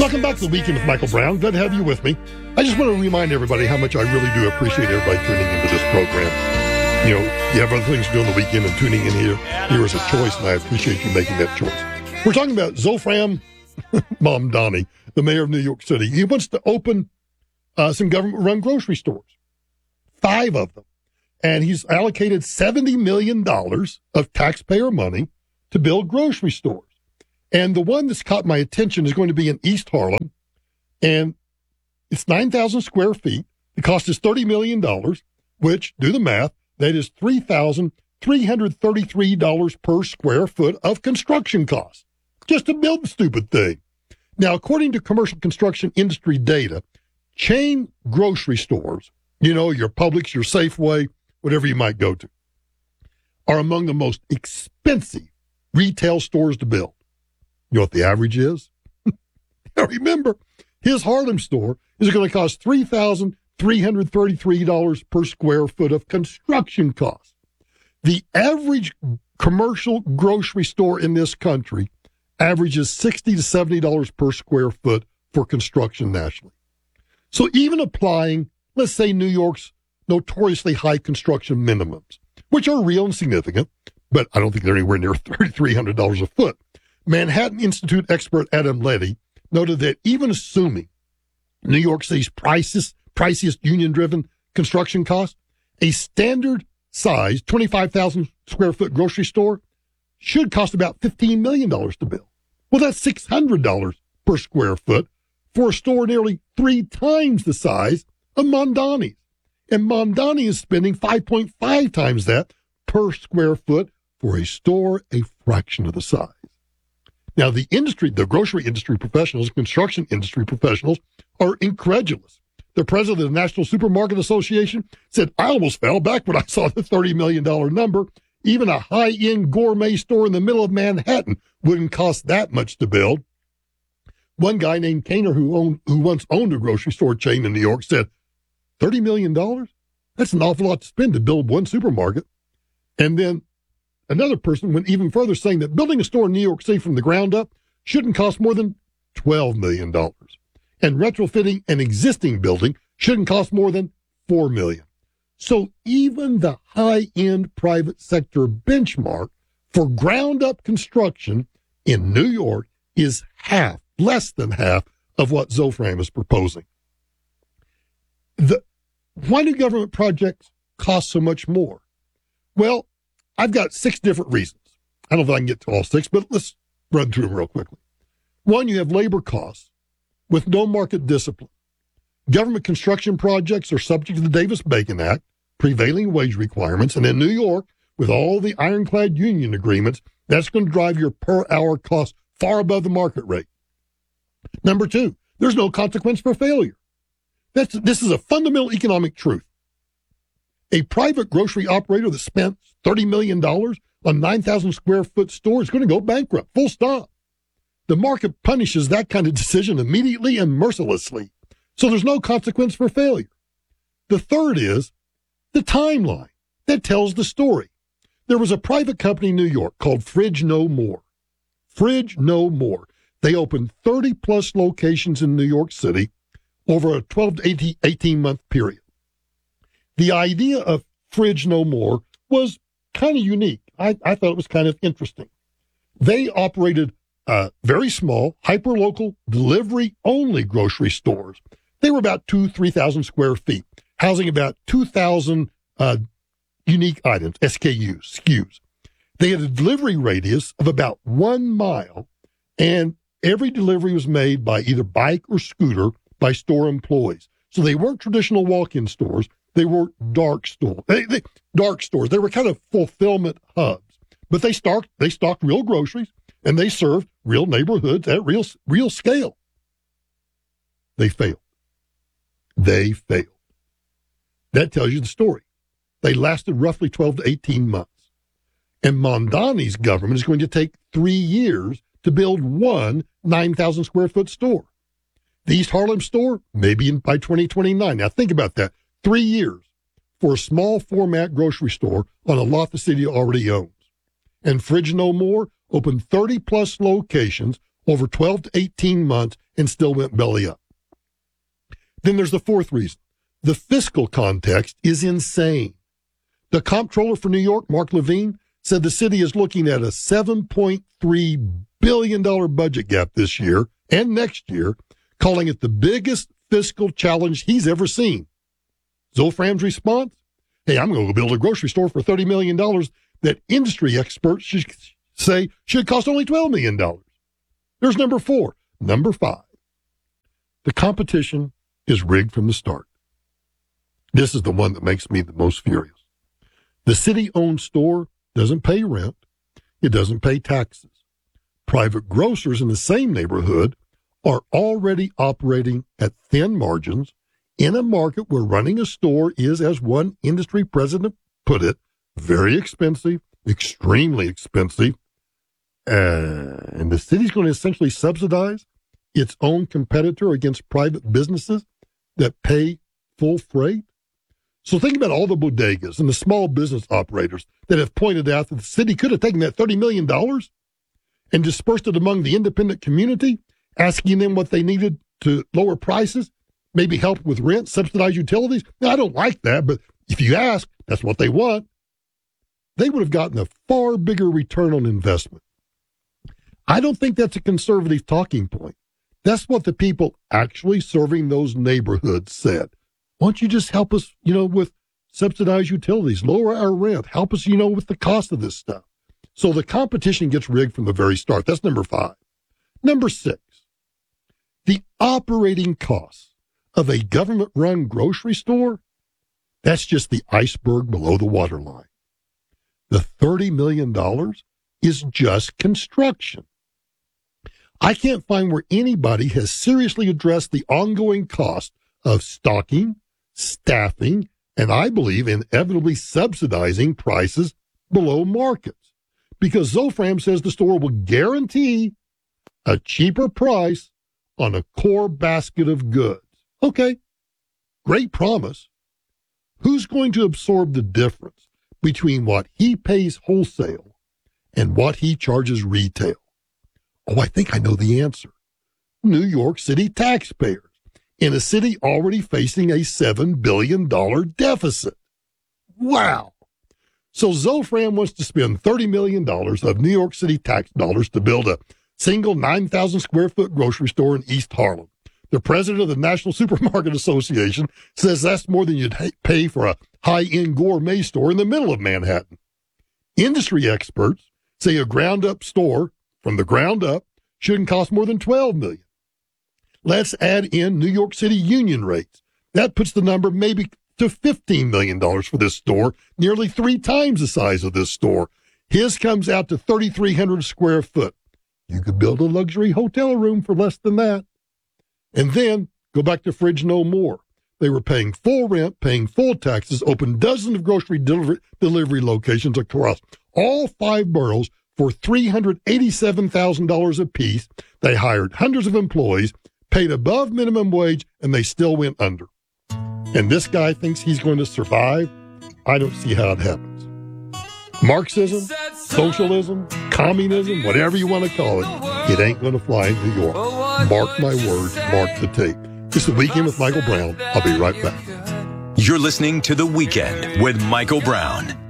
Welcome back to the Weekend with Michael Brown. Glad to have you with me. I just want to remind everybody how much I really do appreciate everybody tuning into this program. You know, you have other things to do on the weekend, and tuning in here is a choice, and I appreciate you making that choice. We're talking about Zohran Mamdani, the mayor of New York City. He wants to open some government-run grocery stores, 5 of them. And he's allocated $70 million of taxpayer money to build grocery stores. And the one that's caught my attention is going to be in East Harlem. And it's 9,000 square feet. The cost is $30 million, which, do the math, that is $3,333 per square foot of construction costs just to build the stupid thing. Now, according to commercial construction industry data, chain grocery stores, you know, your Publix, your Safeway, whatever you might go to, are among the most expensive retail stores to build. You know what the average is? Now remember, his Harlem store is going to cost $3,333 per square foot of construction costs. The average commercial grocery store in this country averages $60 to $70 per square foot for construction nationally. So even applying, let's say, New York's notoriously high construction minimums, which are real and significant, but I don't think they're anywhere near $3,300 a foot. Manhattan Institute expert Adam Leddy noted that even assuming New York City's priciest union-driven construction cost, a standard size 25,000 square foot grocery store should cost about $15 million to build. Well, that's $600 per square foot for a store nearly 3 times the size of Mamdani's. And Mamdani is spending 5.5 times that per square foot for a store a fraction of the size. Now, the grocery industry professionals, construction industry professionals are incredulous. The president of the National Supermarket Association said, I almost fell back when I saw the $30 million number. Even a high-end gourmet store in the middle of Manhattan wouldn't cost that much to build. One guy named Kaner, who once owned a grocery store chain in New York, said, $30 million? That's an awful lot to spend to build one supermarket. And then another person went even further, saying that building a store in New York City from the ground up shouldn't cost more than $12 million. And retrofitting an existing building shouldn't cost more than $4 million. So even the high-end private sector benchmark for ground-up construction in New York is less than half of what Zohran is proposing. Why do government projects cost so much more? Well, I've got 6 different reasons. I don't know if I can get to all 6, but let's run through them real quickly. 1, you have labor costs with no market discipline. Government construction projects are subject to the Davis-Bacon Act, prevailing wage requirements, and in New York, with all the ironclad union agreements, that's going to drive your per-hour cost far above the market rate. Number 2, there's no consequence for failure. This is a fundamental economic truth. A private grocery operator that spent $30 million on 9,000 square foot store is going to go bankrupt, full stop. The market punishes that kind of decision immediately and mercilessly, so there's no consequence for failure. The third is the timeline that tells the story. There was a private company in New York called Fridge No More. Fridge No More. They opened 30-plus locations in New York City over a 12 to 18-month period. The idea of Fridge No More was kind of unique. I thought it was kind of interesting. They operated very small, hyper-local, delivery-only grocery stores. They were about 3,000 square feet, housing about 2,000 unique items, SKUs. They had a delivery radius of about 1 mile, and every delivery was made by either bike or scooter by store employees. So they weren't traditional walk-in stores. They were dark stores. Dark stores. They were kind of fulfillment hubs. But they stocked real groceries, and they served real neighborhoods at real scale. They failed. They failed. That tells you the story. They lasted roughly 12 to 18 months. And Mamdani's government is going to take 3 years to build one 9,000 square foot store. The East Harlem store, maybe by 2029. Now think about that. 3 years for a small format grocery store on a lot the city already owns. And Fridge No More opened 30 plus locations over 12 to 18 months and still went belly up. Then there's the fourth reason. The fiscal context is insane. The comptroller for New York, Mark Levine, said the city is looking at a $7.3 billion budget gap this year and next year, calling it the biggest fiscal challenge he's ever seen. Zofram's response? Hey, I'm going to go build a grocery store for $30 million that industry experts should say should cost only $12 million. There's number four. Number five. The competition is rigged from the start. This is the one that makes me the most furious. The city-owned store doesn't pay rent. It doesn't pay taxes. Private grocers in the same neighborhood are already operating at thin margins in a market where running a store is, as one industry president put it, very expensive, extremely expensive. And the city's going to essentially subsidize its own competitor against private businesses that pay full freight. So think about all the bodegas and the small business operators that have pointed out that the city could have taken that $30 million and dispersed it among the independent community, asking them what they needed to lower prices, maybe help with rent, subsidize utilities. Now, I don't like that, but if you ask, that's what they want. They would have gotten a far bigger return on investment. I don't think that's a conservative talking point. That's what the people actually serving those neighborhoods said. Why don't you just help us, with subsidized utilities, lower our rent, help us, with the cost of this stuff. So the competition gets rigged from the very start. That's number five. Number six, the operating costs of a government-run grocery store, that's just the iceberg below the waterline. The $30 million is just construction. I can't find where anybody has seriously addressed the ongoing cost of stocking, staffing, and I believe inevitably subsidizing prices below markets. Because Zofram says the store will guarantee a cheaper price on a core basket of goods. Okay, great promise. Who's going to absorb the difference between what he pays wholesale and what he charges retail? Oh, I think I know the answer. New York City taxpayers in a city already facing a $7 billion deficit. Wow. So Zofram wants to spend $30 million of New York City tax dollars to build a single 9,000 square foot grocery store in East Harlem. The president of the National Supermarket Association says that's more than you'd pay for a high-end gourmet store in the middle of Manhattan. Industry experts say a ground-up store from the ground up shouldn't cost more than $12 million. Let's add in New York City union rates. That puts the number maybe to $15 million for this store, nearly 3 times the size of this store. His comes out to 3,300 square foot. You could build a luxury hotel room for less than that. And then go back to Fridge No More. They were paying full rent, paying full taxes, opened dozens of grocery delivery locations across all 5 boroughs for $387,000 apiece. They hired hundreds of employees, paid above minimum wage, and they still went under. And this guy thinks he's going to survive? I don't see how it happens. Marxism, socialism, communism, whatever you want to call it, it ain't going to fly in New York. Mark my words, mark the tape. It's The Weekend with Michael Brown. I'll be right back. You're listening to The Weekend with Michael Brown.